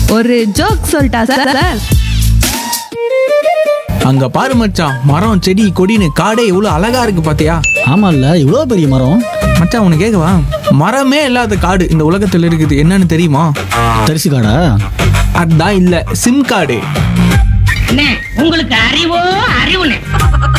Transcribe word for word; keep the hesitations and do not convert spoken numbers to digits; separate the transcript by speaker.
Speaker 1: ஒரு ஜோக் சொல்லிட்டா sir sir.
Speaker 2: அங்க பாரு மச்சான், மரம் செடி கொடின்னு காடே இவ்வளவு அழகா இருக்கு பாத்தியா?
Speaker 3: ஆமால்ல, இவ்வளோ பெரிய மரம்.
Speaker 2: மச்சான் உனக்கு கேட்கவா? மரமே இல்லாத காடு இந்த உலகத்துல இருக்குது, என்னன்னு தெரியுமா?
Speaker 3: தரிசு காடா?
Speaker 2: அதான் இல்ல, சிம் கார்டு.
Speaker 4: உங்களுக்கு அறிவோ அறிவுனே